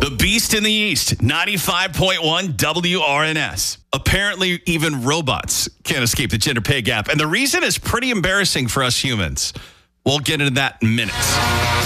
The Beast in the East, 95.1 WRNS. Apparently, even robots can't escape the gender pay gap. And the reason is pretty embarrassing for us humans. We'll get into that in minutes.